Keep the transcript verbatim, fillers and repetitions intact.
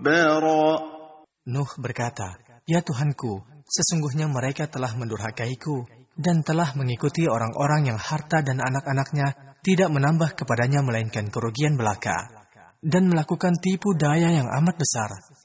جبارا. Nuh berkata, "Ya Tuhanku, sesungguhnya mereka telah mendurhakaiku dan telah mengikuti orang-orang yang harta dan anak-anaknya tidak menambah kepadanya melainkan kerugian belaka, dan melakukan tipu daya yang amat besar.